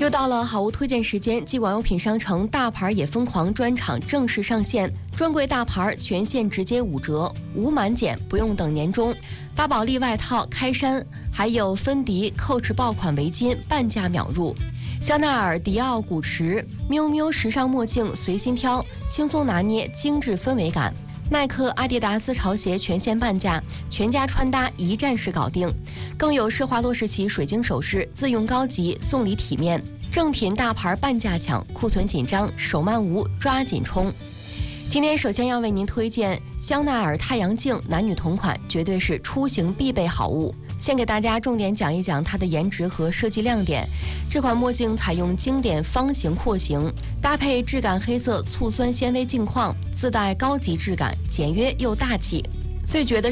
又到了好物推荐时间，继广药品商城大牌也疯狂专场正式上线，专柜大牌全线直接5折，无满减，不用等年终。巴宝莉外套、开衫，还有芬迪、Coach 爆款围巾半价秒入。香奈儿、迪奥、古驰、miu miu时尚墨镜随心挑，轻松拿捏精致氛围感。耐克、阿迪达斯潮鞋全线半价，全家穿搭一站式搞定。更有施华洛世奇水晶首饰，自用高级，送礼体面。正品大牌半价抢，库存紧张，手慢无，抓紧冲。今天首先要为您推荐香奈儿太阳镜男女同款，绝对是出行必备好物。先给大家重点讲一讲它的颜值和设计亮点。这款墨镜采用经典方形廓形，搭配质感黑色醋酸纤维镜框，自带高级质感，简约又大气。最绝的